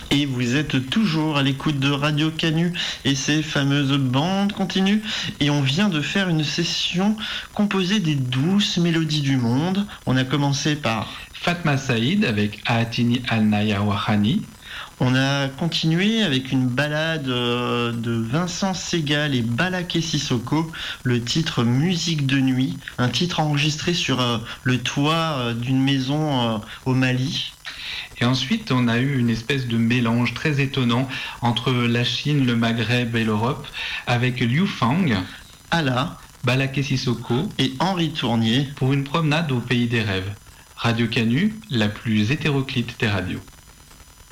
Et vous êtes toujours à l'écoute de Radio Canu et ses fameuses bandes continues. Et on vient de faire une session composée des douces mélodies du monde. On a commencé par Fatma Saïd avec Aatini Al-Naya Wahani. On a continué avec une ballade de Vincent Segal et Balaké Sissoko, le titre Musique de nuit, un titre enregistré sur le toit d'une maison au Mali. Et ensuite, on a eu une espèce de mélange très étonnant entre la Chine, le Maghreb et l'Europe, avec Liu Fang, Ala, Balaké Sissoko et Henri Tournier pour une promenade au pays des rêves. Radio Canu, la plus hétéroclite des radios.